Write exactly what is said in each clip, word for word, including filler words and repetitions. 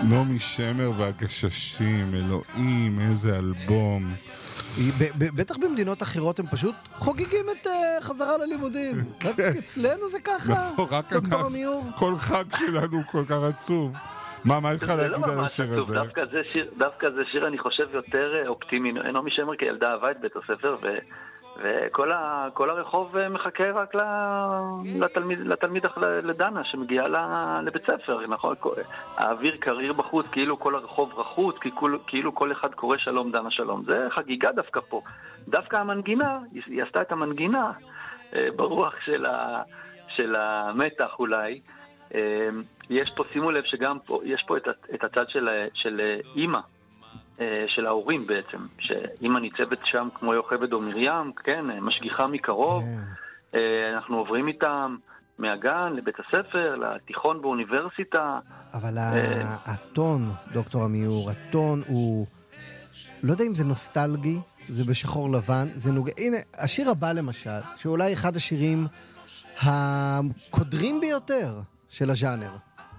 נעמי שמר והגששים, אלוהים, איזה אלבום. בטח במדינות אחרות הם פשוט חוגגים את חזרה ללימודים. רק אצלנו זה ככה, דוקטור עמיור. כל חג שלנו כל כך עצוב. מה, מה לך להגיד על השיר הזה? דווקא זה שיר, אני חושב, יותר אופטימי. נעמי שמר כילדה אהבה את בית הספר, וכל הרחוב מחכה רק לתלמיד לדנה שמגיעה לבית ספר. נכון? האוויר קריר בחוץ, כאילו כל הרחוב רחוץ, כאילו כל אחד קורא שלום דנה שלום. זה חגיגה דווקא פה. דווקא המנגינה, היא עשתה את המנגינה ברוח של המתח אולי. יש פה, שימו לב שגם פה, יש פה את, את הצד של, של אימא, של ההורים בעצם, שאימא ניצבת שם כמו יוכבד או מרים, כן, משגיחה מקרוב, כן. אנחנו עוברים איתם מהגן לבית הספר, לתיכון באוניברסיטה. אבל הטון, דוקטור עמיור, הטון הוא, לא יודע אם זה נוסטלגי, זה בשחור לבן, זה נוגע, הנה, השיר הבא למשל, שאולי אחד השירים הקודרים ביותר של הז'אנר.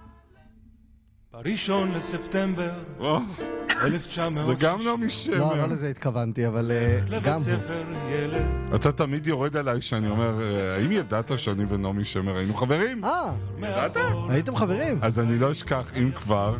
בראשון לספטמבר אלף תשע מאות. זה גם נעמי שמר. לא, לא לזה התכוונתי, אבל גם הוא. אתה תמיד יורד עליי שאני אומר, האם ידעת שאני ונעמי שמר היינו חברים? אה. ידעת? הייתם חברים. אז אני לא אשכח, אם כבר,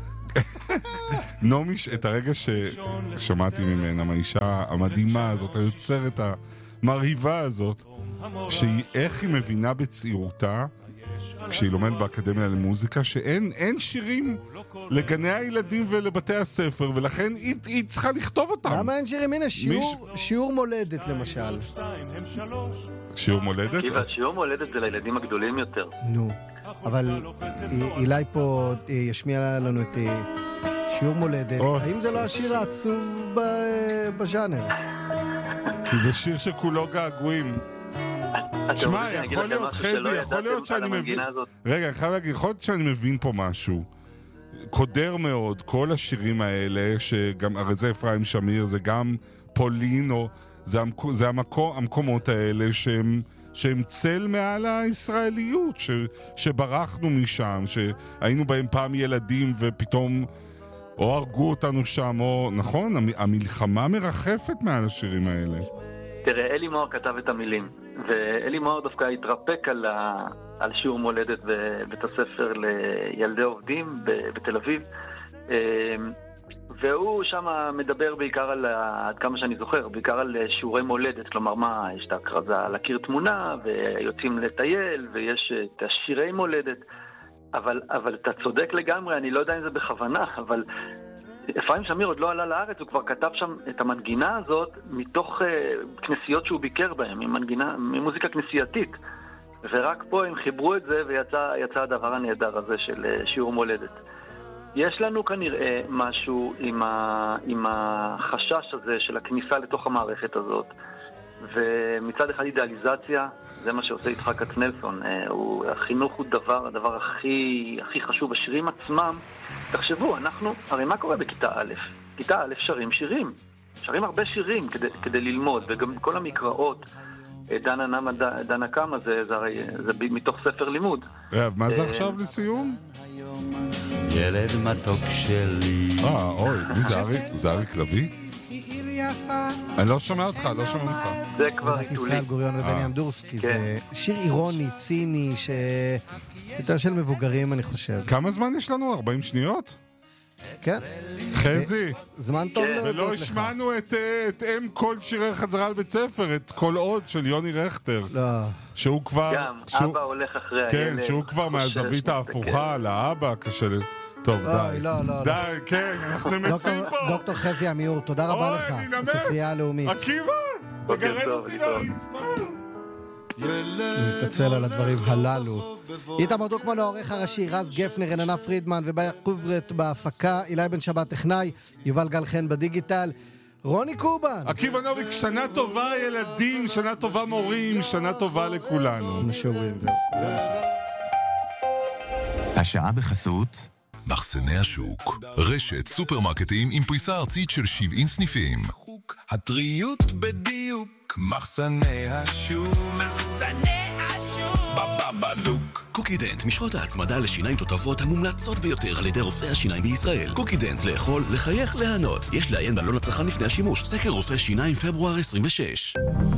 נעמי, את הרגע ששמעתי ממנה, מהאישה המדהימה הזאת, היוצרת המרהיבה הזאת, שאיך היא מבינה בצעירותה, כשהיא לומדת באקדמיה למוזיקה, שאין אין שירים לגני הילדים ולבתי הספר, ולכן היא, היא צריכה לכתוב אותם. למה אין שירים? הנה, שיעור, מיש... שיעור מולדת למשל. שיעור מולדת? שיעור מולדת זה לילדים הגדולים יותר. נו, אבל אילי פה ישמיע לנו את שיעור מולדת. האם זה לא השיר העצוב בז'אנר? כי זה שיר שכולו געגועים. שמע, יכול להיות, חזי, יכול להיות שאני מבין... רגע, אני חייב להגיד, יכול להיות שאני מבין פה משהו. קודר מאוד, כל השירים האלה, שגם, הרי זה אפרים שמיר, זה גם פולינו, זה, זה המקום, המקומות האלה שהם, שהם צל מעל הישראליות, ש, שברחנו משם, שהיינו בהם פעם ילדים ופתאום או הרגו אותנו שם, או, נכון, המלחמה מרחפת מעל השירים האלה. תראה, אלי מוהר כתב את המילים, ואלי מוהר דווקא התרפק על, ה... על שיעור מולדת בבית הספר לילדי עובדים בתל אביב, והוא שם מדבר בעיקר על, עד כמה שאני זוכר, בעיקר על שיעורי מולדת, כלומר מה, יש את ההקרזה להכיר תמונה, ויוצאים לטייל, ויש את השירי מולדת, אבל, אבל אתה צודק לגמרי, אני לא יודע אם זה בכוונה, אבל... אפרים שמיר עוד לא עלה לארץ, הוא כבר כתב שם את המנגינה הזאת מתוך uh, כנסיות שהוא ביקר בהם, ממנגינה, ממוזיקה כנסייתית. ורק פה הם חיברו את זה ויצא הדבר הנהדר הזה של uh, שיעור מולדת. יש לנו כנראה משהו עם, ה, עם החשש הזה של הכניסה לתוך המערכת הזאת. ומצד אחד אידיאליזציה, זה מה שעושה יצחק כצנלסון. הוא, החינוך הוא דבר, הדבר הכי, הכי חשוב. השירים עצמם, תחשבו, אנחנו, הרי מה קורה בכיתה א'? כיתה א' שרים שירים. שרים הרבה שירים כדי, כדי ללמוד, וגם כל המקראות, דנה נמה, דנה קמה, זה, זה, זה, זה מתוך ספר לימוד. מה זה עכשיו לסיום? ילד מתוק שלי. אה, אוי, מי זה אריק? זה אריק לוי? אני לא שומע אותך, לא שומע אותך. זה כבר עיתולי. ישראל גוריון ובני אמדורסקי, זה שיר אירוני, ציני, יותר של מבוגרים אני חושב. כמה זמן יש לנו? ארבעים שניות? כן. חזי. זמן טוב להודות לך. ולא השמענו את אם כל שירי חזרה על בית ספר, את כל עוד של יוני רכטר. לא. שהוא כבר... גם, אבא הולך אחרי הילד. כן, שהוא כבר מהזווית ההפוכה לאבא, קשה ל... טוב, די. לא, לא, די, כן, אנחנו נמסים פה. דוקטור חזי עמיור, תודה רבה לך. אוי, נמס. הספרייה הלאומית. עקיבא, תגרד אותי לרצפה. אני מתנצל על הדברים הללו. איתמר דוקמן העורך הראשי, רז גפנר, רננה פרידמן ובאיה קוברט בהפקה, אילי בן שבת טכנאי, יובל גל חן בדיגיטל, רוני קובן. עקיבא נוביק, שנה טובה ילדים, שנה טובה מורים, שנה טובה לכולנו. נשורים, זהו. השעה בחסות מחסני השוק, רשת סופרמרקטים עם פריסה ארצית של שבעים סניפים. הטריות בדיוק, מחסני השוק, מחסני השוק, בבבדוק, קוקי קוקידנט, משחות ההצמדה לשיניים תותבות המומלצות ביותר על ידי רופאי השיניים בישראל. קוקידנט, לאכול, לחייך, ליהנות. יש לעיין בעלון הצרכן לפני השימוש. סקר רופאי שיניים פברואר עשרים ושש.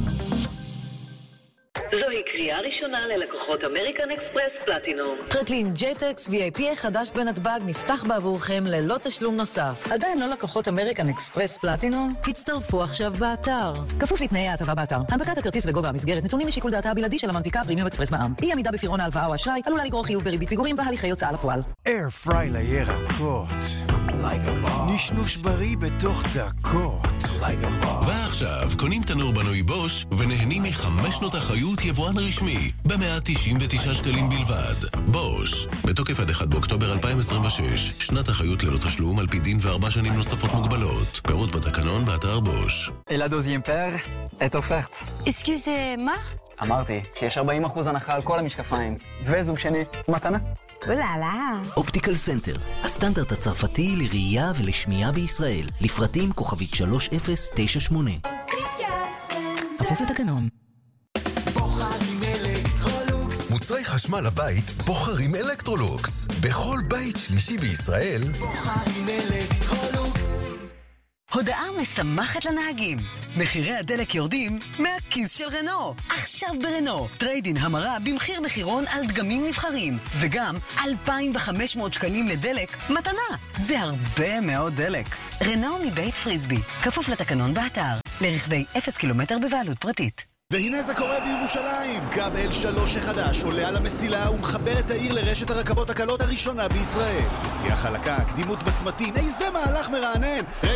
זוהי קריאה ראשונה ללקוחות אמריקן אקספרס פלטינום. טרקלין ג'טקס וי איי פי החדש בנתב"ג נפתח בעבורכם ללא תשלום נוסף. עדיין לא לקוחות אמריקן אקספרס פלטינום? הצטרפו עכשיו באתר. כפוף לתנאי ההטבה באתר. הנפקת הכרטיס וגובה המסגרת נתונים לשיקול דעתה הבלעדי של המנפיקה פרימיום אקספרס מע"מ. אי עמידה בפירעון ההלוואה או אשראי עלולה לגרור חיוב בריבית פיגורים והליכי הוצאה לפועל. אייר פריי לירקות. נשנוש בריא בתוך דקות. ועכשיו קונים תנור בנוי בוש ונהנים מחמש שנות אחריות יבואן רשמי ב-מאה תשעים ותשעה שקלים בלבד. בוש, בתוקף עד אחד באוקטובר אלפיים עשרים ושש. שנת אחריות ללא תשלום על פי דין וארבע שנים נוספות מוגבלות. פירוט בתקנון באתר בוש. Et la deuxième paire est offerte. Excusez-moi? אמרתי שיש ארבעים אחוז הנחה על כל המשקפיים. וזוג שני, מתנה. אוללה. אופטיקל סנטר, הסטנדרט הצרפתי לראייה ולשמיעה בישראל. לפרטים כוכבית שלוש אפס תשע שמונה. כפוף לתקנון. מוצרי חשמל לבית בוחרים אלקטרולוקס. בכל בית שלישי בישראל בוחרים אלקטרולוקס. הודעה משמחת לנהגים. מחירי הדלק יורדים מהכיס של רנו. עכשיו ברנו. טריידין המרה במחיר מחירון על דגמים נבחרים. וגם אלפיים וחמש מאות שקלים לדלק מתנה. זה הרבה מאוד דלק. רנו מבית פריסבי. כפוף לתקנון באתר. לרכבי אפס קילומטר בבעלות פרטית. והנה זה קורה בירושלים. קו אל שלוש החדש עולה על המסילה ומחבר את העיר לרשת הרכבות הקלות הראשונה בישראל. נסיעה חלקה, קדימות בצמתים, איזה מהלך מרענן.